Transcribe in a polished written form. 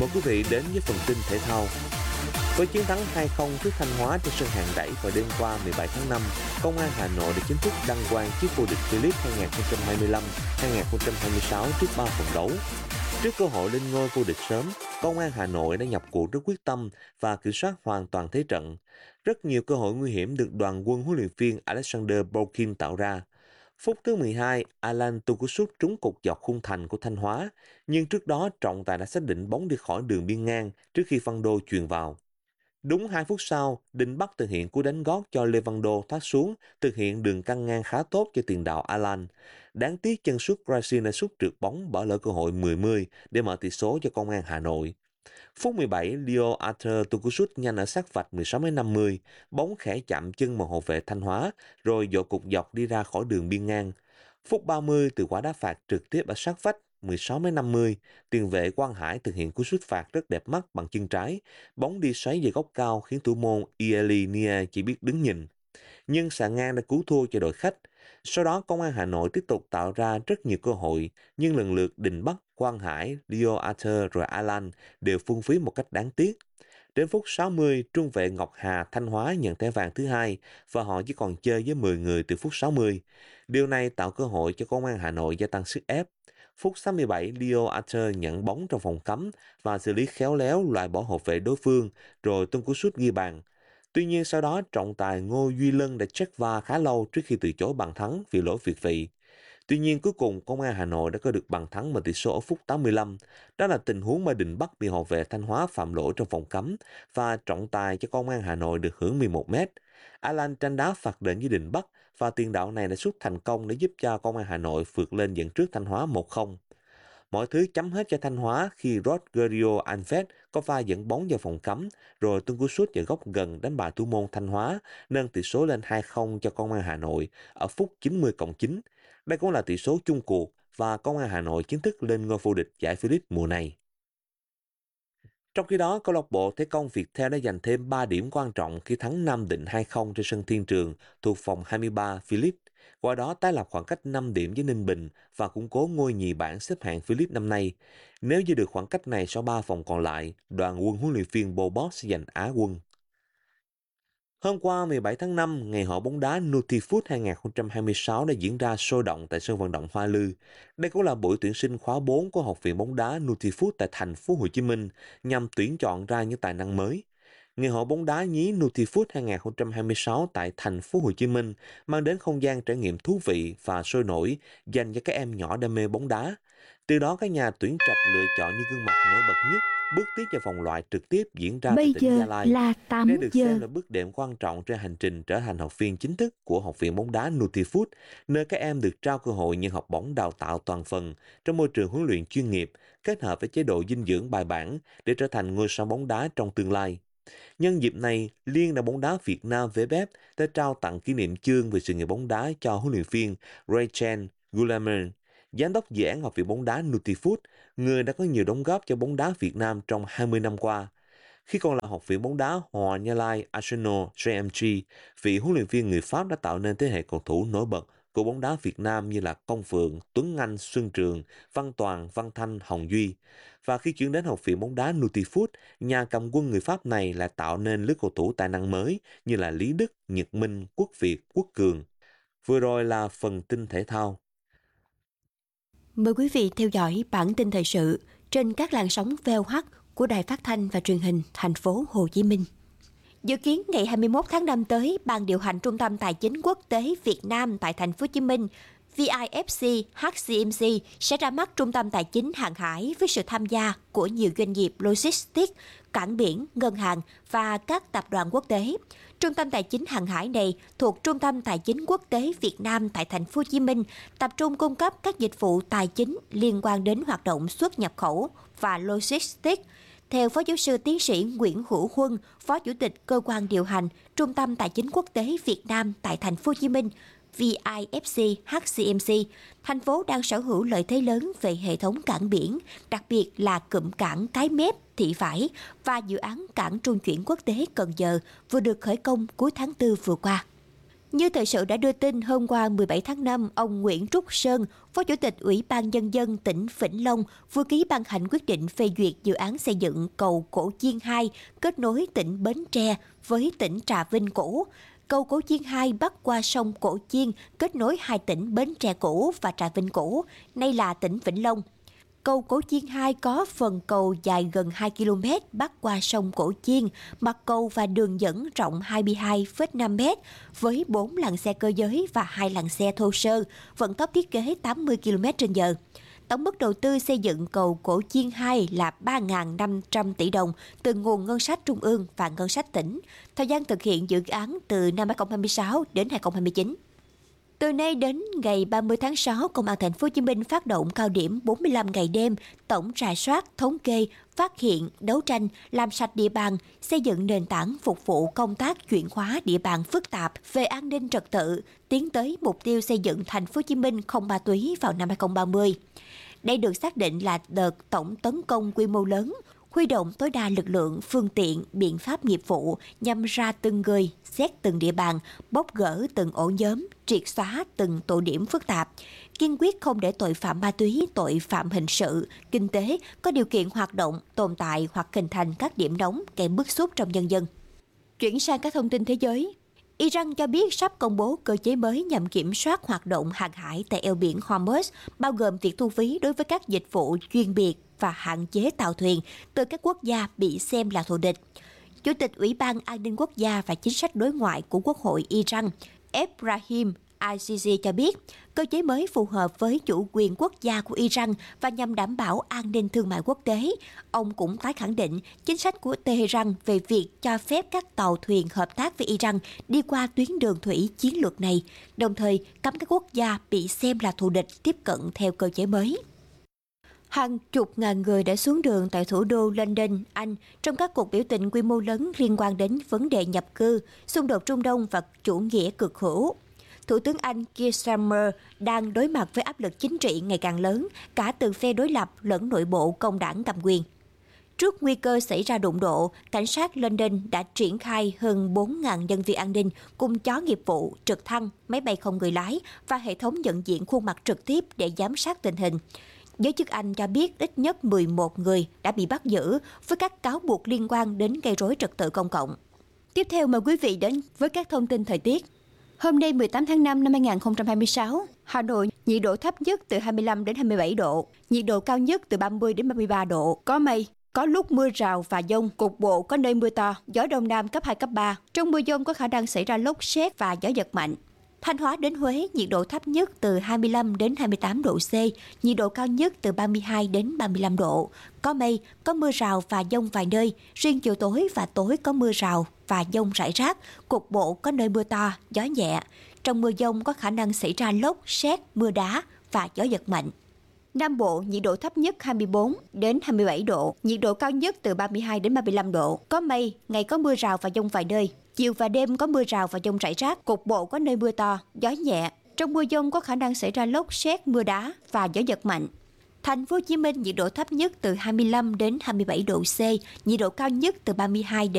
Mời quý vị đến với phần tin thể thao. Với chiến thắng 2-0 trước Thanh Hóa trên sân Hàng Đẩy vào đêm qua 17 tháng 5, Công an Hà Nội đã chính thức đăng quang chiếc vô địch V-League 2025-2026 trước 3 vòng đấu. Trước cơ hội lên ngôi vô địch sớm, Công an Hà Nội đã nhập cuộc rất quyết tâm và kiểm soát hoàn toàn thế trận. Rất nhiều cơ hội nguy hiểm được đoàn quân huấn luyện viên Alexander Bolkin tạo ra. Phút thứ 12, Alan Tukusuk trúng cột dọc khung thành của Thanh Hóa, nhưng trước đó trọng tài đã xác định bóng đi khỏi đường biên ngang trước khi Văn Đô chuyền vào. Đúng 2 phút sau, Đinh Bắc thực hiện cú đánh gót cho Lê Văn Đô thoát xuống, thực hiện đường căng ngang khá tốt cho tiền đạo Alan. Đáng tiếc chân sút Brazil đã sút trượt bóng bỏ lỡ cơ hội 10-10 để mở tỷ số cho Công an Hà Nội. Phút 17, Leo Arthur Tukusuk nhanh ở sát vạch 16m50, bóng khẽ chạm chân một hậu vệ Thanh Hóa, rồi dội cục dọc đi ra khỏi đường biên ngang. Phút 30, từ quả đá phạt trực tiếp ở sát vách 16m50, tiền vệ Quang Hải thực hiện cú sút phạt rất đẹp mắt bằng chân trái, bóng đi xoáy về góc cao khiến thủ môn Ieli Nia chỉ biết đứng nhìn. Nhưng xà ngang đã cứu thua cho đội khách. Sau đó Công an Hà Nội tiếp tục tạo ra rất nhiều cơ hội, nhưng lần lượt Đình Bắc, Quang Hải, Leo Arthur rồi Alan đều phung phí một cách đáng tiếc. Đến phút 60, trung vệ Ngọc Hà Thanh Hóa nhận thẻ vàng thứ hai và họ chỉ còn chơi với 10 người từ phút 60. Điều này tạo cơ hội cho Công an Hà Nội gia tăng sức ép. Phút 67, Leo Arthur nhận bóng trong vòng cấm và xử lý khéo léo loại bỏ hậu vệ đối phương, rồi tung cú sút ghi bàn. Tuy nhiên sau đó trọng tài Ngô Duy Lân đã check VAR khá lâu trước khi từ chối bàn thắng vì lỗi việt vị. Tuy nhiên cuối cùng Công an Hà Nội đã có được bàn thắng bằng tỷ số ở phút 85. Đó là tình huống mà Đình Bắc bị hậu vệ Thanh Hóa phạm lỗi trong vòng cấm và trọng tài cho Công an Hà Nội được hưởng 11 mét. Alan tranh đá phạt đền với Đình Bắc và tiền đạo này đã sút thành công để giúp cho Công an Hà Nội vượt lên dẫn trước Thanh Hóa 1-0. Mọi thứ chấm hết cho Thanh Hóa khi Rodrigo Alves có pha dẫn bóng vào vòng cấm, rồi tung cú sút vào góc gần đánh bại thủ môn Thanh Hóa, nâng tỷ số lên 2-0 cho Công an Hà Nội ở phút 90+9. Đây cũng là tỷ số chung cuộc và Công an Hà Nội chính thức lên ngôi vô địch giải V-League mùa này. Trong khi đó, câu lạc bộ Thể công Viettel đã giành thêm 3 điểm quan trọng khi thắng Nam Định 2-0 trên sân Thiên Trường thuộc vòng 23 V-League, qua đó tái lập khoảng cách 5 điểm với Ninh Bình và củng cố ngôi nhì bảng xếp hạng V-League năm nay. Nếu giữ được khoảng cách này sau 3 vòng còn lại, đoàn quân huấn luyện viên Bobot sẽ giành Á quân. Hôm qua 17 tháng 5, ngày hội bóng đá Nutifoot 2026 đã diễn ra sôi động tại sân vận động Hoa Lư. Đây cũng là buổi tuyển sinh khóa 4 của Học viện bóng đá Nutifoot tại thành phố Hồ Chí Minh nhằm tuyển chọn ra những tài năng mới. Ngày hội bóng đá nhí Nutifoot 2026 tại thành phố Hồ Chí Minh mang đến không gian trải nghiệm thú vị và sôi nổi dành cho các em nhỏ đam mê bóng đá. Từ đó các nhà tuyển trạch lựa chọn những gương mặt nổi bật nhất bước tiếp vào vòng loại trực tiếp diễn ra tại Bây tỉnh giờ Gia Lai. là 8 Đây được giờ. xem là bước đệm quan trọng trên hành trình trở thành học viên chính thức của Học viện bóng đá Nutifoot, nơi các em được trao cơ hội nhận học bổng đào tạo toàn phần trong môi trường huấn luyện chuyên nghiệp, kết hợp với chế độ dinh dưỡng bài bản để trở thành ngôi sao bóng đá trong tương lai. Nhân dịp này, Liên đoàn bóng đá Việt Nam VFF đã trao tặng kỷ niệm chương về sự nghiệp bóng đá cho huấn luyện viên Rachel Gulamer, giám đốc dự án Học viện bóng đá Nutifoot, người đã có nhiều đóng góp cho bóng đá Việt Nam trong 20 năm qua. Khi còn là Học viện bóng đá Hòa Nha Lai Arsenal JMG, vị huấn luyện viên người Pháp đã tạo nên thế hệ cầu thủ nổi bật của bóng đá Việt Nam như là Công Phượng, Tuấn Anh, Xuân Trường, Văn Toàn, Văn Thanh, Hồng Duy. Và khi chuyển đến Học viện bóng đá Nutifoot, nhà cầm quân người Pháp này lại tạo nên lứa cầu thủ tài năng mới như là Lý Đức, Nhật Minh, Quốc Việt, Quốc Cường. Vừa rồi là phần tin thể thao. Mời quý vị theo dõi bản tin thời sự trên các làn sóng VOH của Đài Phát thanh và Truyền hình thành phố Hồ Chí Minh. Dự kiến ngày 21 tháng 5 tới, Ban điều hành Trung tâm Tài chính Quốc tế Việt Nam tại thành phố Hồ Chí Minh, VIFC HCMC sẽ ra mắt trung tâm tài chính hàng hải với sự tham gia của nhiều doanh nghiệp logistics, cảng biển, ngân hàng và các tập đoàn quốc tế. Trung tâm tài chính hàng hải này thuộc Trung tâm Tài chính Quốc tế Việt Nam tại thành phố Hồ Chí Minh, tập trung cung cấp các dịch vụ tài chính liên quan đến hoạt động xuất nhập khẩu và logistics. Theo Phó Giáo sư Tiến sĩ Nguyễn Hữu Huân, Phó Chủ tịch Cơ quan điều hành Trung tâm Tài chính Quốc tế Việt Nam tại thành phố Hồ Chí Minh, VIFC HCMC, thành phố đang sở hữu lợi thế lớn về hệ thống cảng biển, đặc biệt là cụm cảng Cái Mép, Thị Vải và dự án cảng trung chuyển quốc tế Cần Giờ vừa được khởi công cuối tháng 4 vừa qua. Như thời sự đã đưa tin, hôm qua 17 tháng 5, ông Nguyễn Trúc Sơn, Phó Chủ tịch Ủy ban Nhân dân tỉnh Vĩnh Long vừa ký ban hành quyết định phê duyệt dự án xây dựng cầu Cổ Chiên 2 kết nối tỉnh Bến Tre với tỉnh Trà Vinh cũ. Cầu Cổ Chiên 2 bắc qua sông Cổ Chiên kết nối hai tỉnh Bến Tre cũ và Trà Vinh cũ, nay là tỉnh Vĩnh Long. Cầu Cổ Chiên 2 có phần cầu dài gần 2 km bắc qua sông Cổ Chiên, mặt cầu và đường dẫn rộng 22,5 m với 4 làn xe cơ giới và 2 làn xe thô sơ, vận tốc thiết kế 80 km/h. Tổng mức đầu tư xây dựng cầu Cổ Chiên 2 là 3.500 tỷ đồng từ nguồn ngân sách trung ương và ngân sách tỉnh. Thời gian thực hiện dự án từ năm 2026 đến 2029. Từ nay đến ngày 30 tháng 6, Công an Thành phố Hồ Chí Minh phát động cao điểm 45 ngày đêm, tổng rà soát, thống kê, phát hiện, đấu tranh, làm sạch địa bàn, xây dựng nền tảng phục vụ công tác chuyển hóa địa bàn phức tạp về an ninh trật tự, tiến tới mục tiêu xây dựng Thành phố Hồ Chí Minh không ma túy vào năm 2030. Đây được xác định là đợt tổng tấn công quy mô lớn, huy động tối đa lực lượng, phương tiện, biện pháp nghiệp vụ nhằm ra từng người, xét từng địa bàn, bóc gỡ từng ổ nhóm, triệt xóa từng tụ điểm phức tạp, kiên quyết không để tội phạm ma túy, tội phạm hình sự, kinh tế có điều kiện hoạt động, tồn tại hoặc hình thành các điểm nóng gây bức xúc trong nhân dân. Chuyển sang các thông tin thế giới. Iran cho biết sắp công bố cơ chế mới nhằm kiểm soát hoạt động hàng hải tại eo biển Hormuz, bao gồm việc thu phí đối với các dịch vụ chuyên biệt và hạn chế tàu thuyền từ các quốc gia bị xem là thù địch. Chủ tịch Ủy ban An ninh Quốc gia và Chính sách Đối ngoại của Quốc hội Iran, Ebrahim Azizi cho biết, cơ chế mới phù hợp với chủ quyền quốc gia của Iran và nhằm đảm bảo an ninh thương mại quốc tế. Ông cũng tái khẳng định chính sách của Tehran về việc cho phép các tàu thuyền hợp tác với Iran đi qua tuyến đường thủy chiến lược này, đồng thời cấm các quốc gia bị xem là thù địch tiếp cận theo cơ chế mới. Hàng chục ngàn người đã xuống đường tại thủ đô London, Anh trong các cuộc biểu tình quy mô lớn liên quan đến vấn đề nhập cư, xung đột Trung Đông và chủ nghĩa cực hữu. Thủ tướng Anh Keir Starmer đang đối mặt với áp lực chính trị ngày càng lớn, cả từ phe đối lập lẫn nội bộ công đảng cầm quyền. Trước nguy cơ xảy ra đụng độ, cảnh sát London đã triển khai hơn 4.000 nhân viên an ninh cùng chó nghiệp vụ, trực thăng, máy bay không người lái và hệ thống nhận diện khuôn mặt trực tiếp để giám sát tình hình. Giới chức Anh cho biết ít nhất 11 người đã bị bắt giữ với các cáo buộc liên quan đến gây rối trật tự công cộng. Tiếp theo mời quý vị đến với các thông tin thời tiết. Hôm nay 18 tháng 5 năm 2026, Hà Nội nhiệt độ thấp nhất từ 25 đến 27 độ, nhiệt độ cao nhất từ 30 đến 33 độ, có mây, có lúc mưa rào và dông, cục bộ có nơi mưa to, gió đông nam cấp 2, cấp 3. Trong mưa dông có khả năng xảy ra lốc sét và gió giật mạnh. Thanh Hóa đến Huế, nhiệt độ thấp nhất từ 25 đến 28 độ C, nhiệt độ cao nhất từ 32 đến 35 độ. Có mây, có mưa rào và dông vài nơi, riêng chiều tối và tối có mưa rào và dông rải rác, cục bộ có nơi mưa to, gió nhẹ. Trong mưa dông có khả năng xảy ra lốc, sét, mưa đá và gió giật mạnh. Nam Bộ, nhiệt độ thấp nhất 24 đến 27 độ, nhiệt độ cao nhất từ 32 đến 35 độ. Có mây, ngày có mưa rào và dông vài nơi. Chiều và đêm có mưa rào và dông rải rác, cục bộ có nơi mưa to, gió nhẹ. Trong mưa dông có khả năng xảy ra lốc, sét, mưa đá và gió giật mạnh. Thành phố Hồ Chí Minh nhiệt độ thấp nhất từ 25 đến 27 độ C, nhiệt độ cao nhất từ 32 đến